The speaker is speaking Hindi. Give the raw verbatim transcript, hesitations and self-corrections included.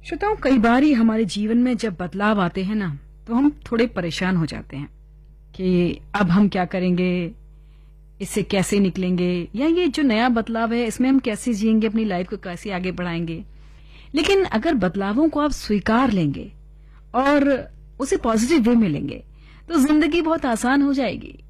श्रोताओं, कई बार ही हमारे जीवन में जब बदलाव आते हैं ना, तो हम थोड़े परेशान हो जाते हैं कि अब हम क्या करेंगे, इससे कैसे निकलेंगे, या ये जो नया बदलाव है इसमें हम कैसे जिएंगे, अपनी लाइफ को कैसे आगे बढ़ाएंगे। लेकिन अगर बदलावों को आप स्वीकार लेंगे और उसे पॉजिटिव वे में लेंगे तो जिंदगी बहुत आसान हो जाएगी।